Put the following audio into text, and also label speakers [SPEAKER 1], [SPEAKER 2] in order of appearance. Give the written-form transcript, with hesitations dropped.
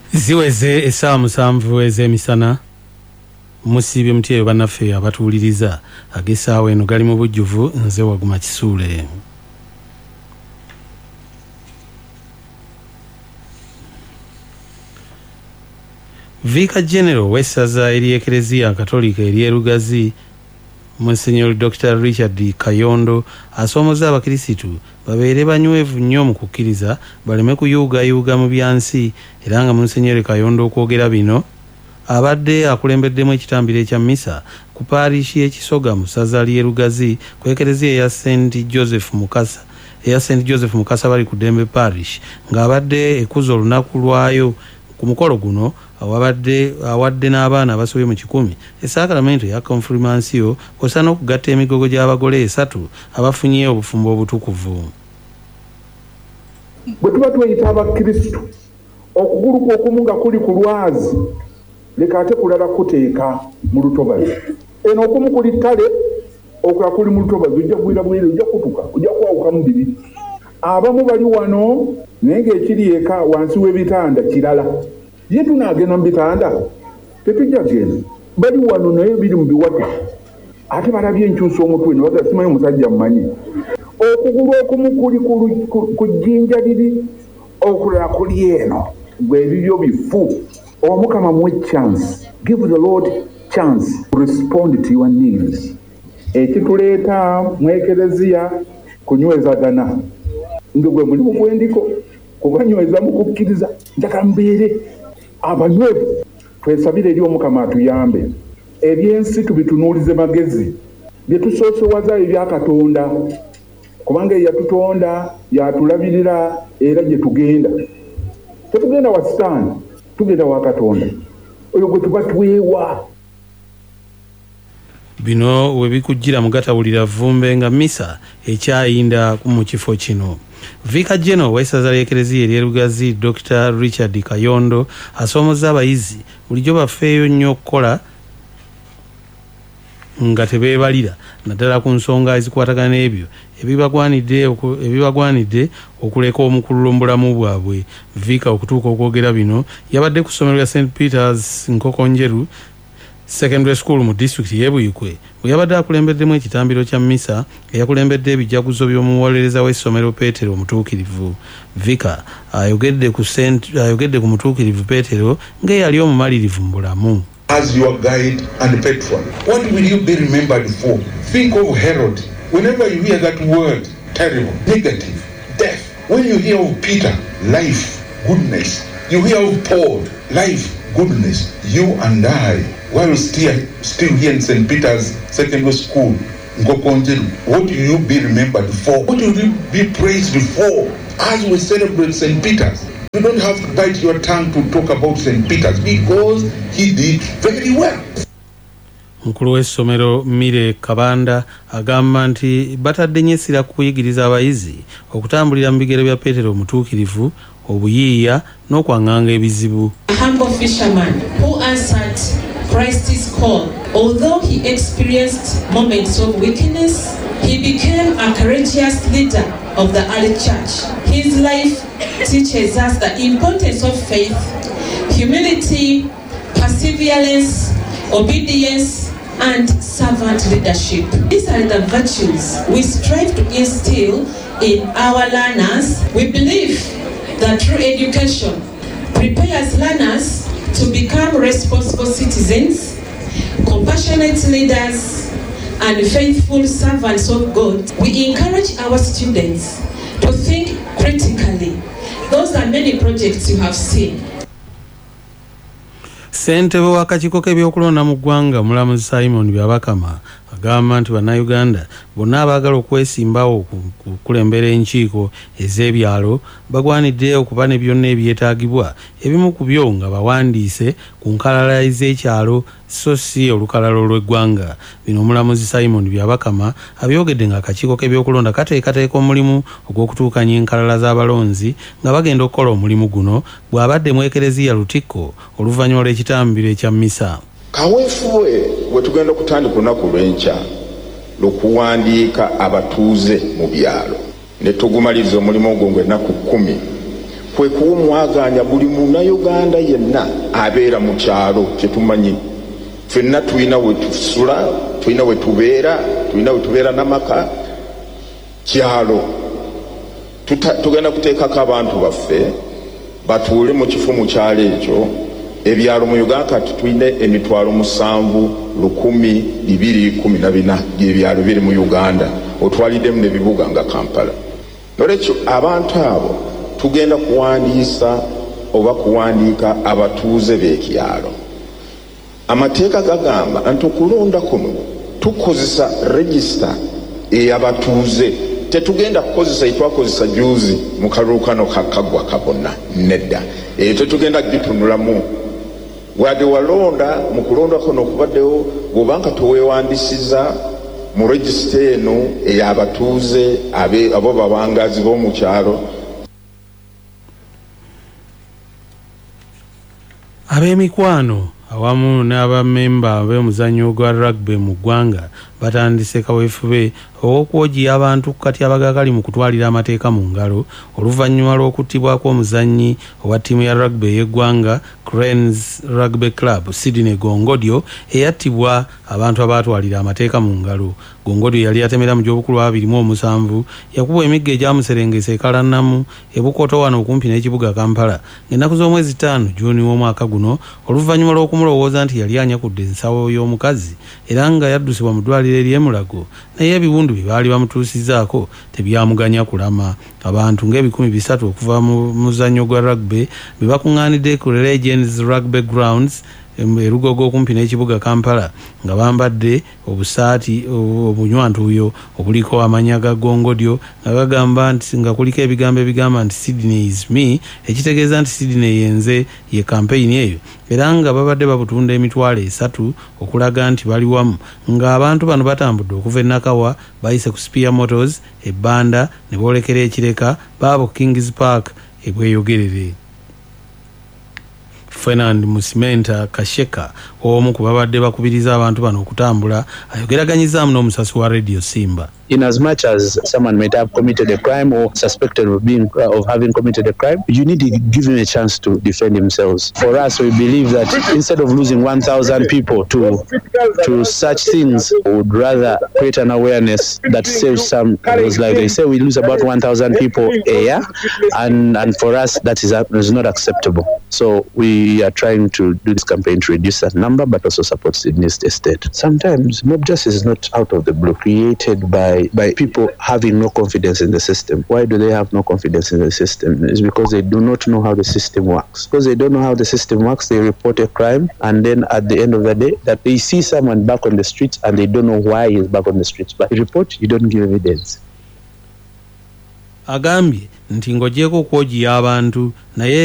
[SPEAKER 1] Ziweze essaawa 7 ez'emisana musiibye mutyeyo bannaffe abatuwuliriza ag'essaawa eno gali mu bujjuvu nze Waguma Kisuule. Vicar General w'essaza ery'Eklezia Katolika ery'Erugazi Monsignor Dr. Richard Kayondo asoomoza abakirisitu babeere banywevu nnyo mu kukkiriza baleme kuyuugayuuga mu byansi era nga Monsignor Kayondo okwogera bino abadde akulembeddemu ekitambiro ekya mmisa ku paarishi y'Ekisoga mu ssaza ly'Erugazi ku Eklezia eya St. Joseph Mukasa bali ku Dembe Parish ng'abadde ekuza olunaku lwayo ku mukolo guno awadde n'abaana abasobye mu 10 esakalamento ya konfirmansio kw'osaana okugatta emigogo gy'abagole 3 abafunye obufumbo obutukuvu.
[SPEAKER 2] Bwe tuba tweyita abakristu okugulu kw'okumu nga kuli ku lwazi leka ate kulala kuteeka mu lutobazi eno okumu kuli ttale okulala kuli mu lutobazi ojja gwira bwire ojja kutuka ojja kwawukamu bibiri. Abamu bali wano naye ng'ekiri eka wansi w'ebitanda kirala ye tunaagenda mu bitanda tetujja genda bali wano naye biri mu biwatu ate balabye enkyusa omutwe ne baga simanyi omusajja mumanyi okugulu okumu kuli ku jjinja liri okulala kuli eno gwe ebibyo bifu. Omukama muwe chance, give the Lord chance to respond to your needs. Ekituleeta mu Eklezia kunywezagana nga gwe mulimu gwendiko kubanyweza mu kukkiriza njagala mbeere abanywevu twesabire eri Omukama atuyambe ebyensi tubitunuulize magezi bye tusoosowaza ebya Katonda kubanga yatutonda yatulabirira era gye tugenda tetugenda wa sitaani tugenda wa Katonda oyo gwe tuba twewa.
[SPEAKER 1] Bino we bikujjira mu gatawulira Vumbe nga mmisa ekyayinda mu kifo kino. Vicar General w'essaza ly'Eklezia ery'Erugazi Dr. Richard Kayondo asoomoza abayizi bulijjo bafeeyo nnyo okukola nga tebeebalira naddala ku nsonga ezikwatagana n'ebyo ebibagwanidde okuleka omukululo mu bulamu bwabwe. Vicar okutuuka okwogera bino yabadde ku ssomero lya St. Peter's Nkokonjeru Secondary School mu district y'Ebuyikwe bwe yabadde akulembeddemu ekitambiro kya mmisa eyakulembedde ebijaguzo by'omuwolereza w'essomero Petero Omutuukirivu. Vicar ayogedde ku Mutuukirivu Petero ng'eyali omumalirivu mu bulamu.
[SPEAKER 3] As your guide and patron, what will you be remembered for? Think of Herod. Whenever you hear that word, terrible, negative, death. When you hear of Peter, life, goodness. You hear of Paul, life, goodness. You and I, while still here in St. Peter's Secondary School, what will you be remembered for? What will you be praised for? As we celebrate St. Peter's, you don't have to bite your tongue to talk about St. Peter's because he did very well.
[SPEAKER 1] Mukulu w'essomero Mire Kabanda agamba nti batadde nnyo essira ku kuyigiriza abayizi okutambulira mu bigere bya Petero Omutuukirivu, obuyiiya n'okwaŋŋanga ebizibu.
[SPEAKER 4] A humble fisherman who answered Christ's call. Although he experienced moments of weakness, he became a courageous leader of the early church. His life teaches us the importance of faith, humility, perseverance, obedience, and servant leadership. These are the virtues we strive to instill in our learners. We believe that true education prepares learners to become responsible citizens, compassionate leaders, and faithful servants of God. We encourage our students to think critically. Those are many projects you have seen.
[SPEAKER 1] Ssentebe w'akakiiko k'ebyokulonda mu ggwanga Mulamuzi Simon Byabakama agamba nti bannayuganda bonna abaagala okwesimbawo ku kulembera enkiiko ez'ebyalo bagwanidde okuba ne byonna ebyetaagibwa, ebimu ku byo nga bawandiise ku nkalala ez'ekyalo so si olukalala olw'eggwanga. Bino Omulamuzi Simon Byabakama abyogedde ng'akakiiko k'ebyokulonda kateekateeka omulimu ogw'okutuukanya enkalala z'abalonzi nga bagenda okukola omulimu guno bw'abadde mu Eklezia Lutikko oluvannyuma lw'ekitambiro ekya mmisa.
[SPEAKER 5] Kaweefube bwe tugenda okutandika olunaku lw'enkya lw'okuwandiika abatuuze mu byalo ne tugumaliriza omulimu ogwo ng'ennaku 10 kwe kuwumwaganya buli munnayuganda yenna abeera mu kyalo kyetumanyi ffenna tulina we tusula, tulina we tubeera n'amaka kyalo. Tugenda kuteekako abantu baffe batuule mu kifo mu kyalo ekyo. Ebyalo mu Uganda kati tulina 7,114 by'ebyalo biri mu Uganda, otwaliddemu n'ebibuga nga Kampala. Nolwekyo abantu abo tugenda kuwandiisa oba kuwandiika abatuuze b'ekyalo. Amateeka gagamba nti okulonda kuno tukozesa regisita ey'abatuuze, tetugenda kukozesa itwakozesa juzi mu kalulu kano kakagwa kabona nedda. Tetugenda gitunulamu wadde walonda mu kulonda kuno okubaddewo bw'obanga toweewandisiza mu regisita eno ey'abatuuze abo babangazi b'omu kyalo.
[SPEAKER 1] Ab'emikwano awamu n'abamemba b'omuzannyo gwa rugby mu ggwanga batandise kaweefube ow'okwogiya abantu ku katyabaga kali mu kutwalira amateeka mu ngalo oluvannyuma lw'okuttibwako omuzannyi owa ttiimu ya rugby ey'eggwanga Cranes Rugby Club Sydney Gongodio eyattibwa abantu abaatwalira amateeka mu ngalo. Gongodio yali atemera mu gy'obukulu 27 yakubwa emigga egyamuserengesa ekalannamu ebukoto wano okumpi n'ekibuga Kampala ng'ennaku z'omwezi 5 Juuni w'omwaka guno oluvannyuma lw'okumulowooza nti yali anyakudde ensawo y'omukazi era nga yaddusibwa mu ddwaliro ery'emulago naye ebiwundu bye baali bamutuusizaako tebyamuganya kulama. Abantu nga300 okuva mu muzannyo gwa rugby be bakuŋŋaanidde ku Legends Rugby Grounds erugogo okumpi n'ekibuga Kampala nga bambadde obusaati obunywantuuyo obuliko amanya ga Gongodio nga gagamba nti nga kuliko ebigambo ebigamba nti Sydney is me, ekitegeeza nti Sydney yenze ye kampeyini eyo, era nga babadde babutunda emitwalo 3 okulaga nti bali wamu, nga abantu bano batambudde okuva e Nakawa bayise ku Spear Motors ebbanda ne boolekera ekireka baabo Kings Park ebweyogerere. Fernand Musimenta Kasheka omu ku babadde bakubiriza abantu bano okutambula ayogeraganyizaamu n'omusasi wa Radio Simba.
[SPEAKER 6] In as much as someone might have committed a crime or suspected of having committed a crime, you need to give him a chance to defend themselves. For us, we believe that instead of losing 1,000 people to such things, we would rather create an awareness that saves some. Because like they say, we lose about 1,000 people a year, and for us, that is not acceptable. So we are trying to do this campaign to reduce that number, but also support Sydney State. Sometimes mob justice is not out of the blue, created by people having no confidence in the system. Why do they have no confidence in the system? It's because they do not know how the system works. Because they don't know how the system works, they report a crime, and then at the end of the day, that they see someone back on the streets and they don't know why he's back on the streets. But you report, you don't give evidence.
[SPEAKER 1] Agambye nti ng'ogyeko okwogiya abantu naye